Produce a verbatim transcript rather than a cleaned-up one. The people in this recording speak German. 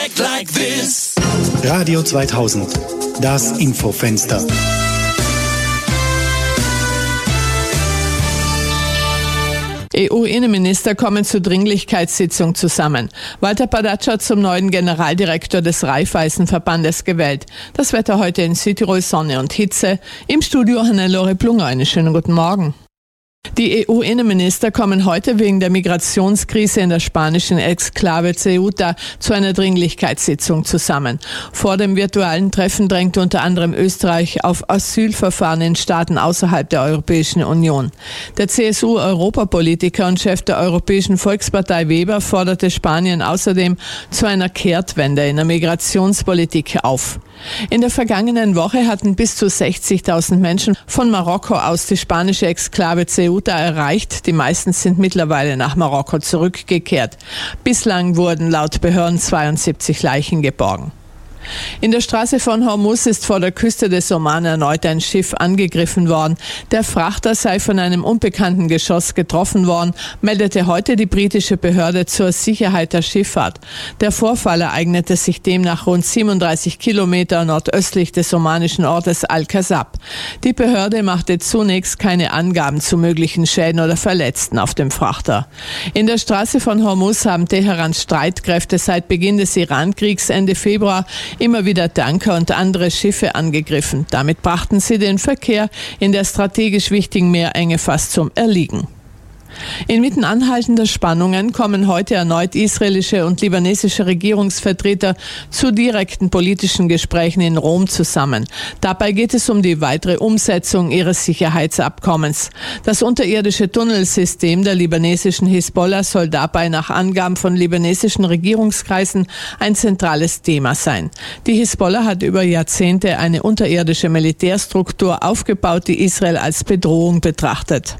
Radio zweitausend, das Infofenster. E U-Innenminister kommen zur Dringlichkeitssitzung zusammen. Walter Padatscha zum neuen Generaldirektor des Raiffeisenverbandes gewählt. Das Wetter heute in Südtirol, Sonne und Hitze. Im Studio Hannelore Plunger. Einen schönen guten Morgen. Die E U-Innenminister kommen heute wegen der Migrationskrise in der spanischen Exklave Ceuta zu einer Dringlichkeitssitzung zusammen. Vor dem virtuellen Treffen drängt unter anderem Österreich auf Asylverfahren in Staaten außerhalb der Europäischen Union. Der C S U-Europapolitiker und Chef der Europäischen Volkspartei Weber forderte Spanien außerdem zu einer Kehrtwende in der Migrationspolitik auf. In der vergangenen Woche hatten bis zu sechzigtausend Menschen von Marokko aus die spanische Exklave Ceuta erreicht. Die meisten sind mittlerweile nach Marokko zurückgekehrt. Bislang wurden laut Behörden zweiundsiebzig Leichen geborgen. In der Straße von Hormuz ist vor der Küste des Oman erneut ein Schiff angegriffen worden. Der Frachter sei von einem unbekannten Geschoss getroffen worden, meldete heute die britische Behörde zur Sicherheit der Schifffahrt. Der Vorfall ereignete sich demnach rund siebenunddreißig Kilometer nordöstlich des omanischen Ortes Al-Kasab. Die Behörde machte zunächst keine Angaben zu möglichen Schäden oder Verletzten auf dem Frachter. In der Straße von Hormuz haben Teherans Streitkräfte seit Beginn des Iran-Kriegs Ende Februar immer wieder Tanker und andere Schiffe angegriffen. Damit brachten sie den Verkehr in der strategisch wichtigen Meerenge fast zum Erliegen. Inmitten anhaltender Spannungen kommen heute erneut israelische und libanesische Regierungsvertreter zu direkten politischen Gesprächen in Rom zusammen. Dabei geht es um die weitere Umsetzung ihres Sicherheitsabkommens. Das unterirdische Tunnelsystem der libanesischen Hisbollah soll dabei nach Angaben von libanesischen Regierungskreisen ein zentrales Thema sein. Die Hisbollah hat über Jahrzehnte eine unterirdische Militärstruktur aufgebaut, die Israel als Bedrohung betrachtet.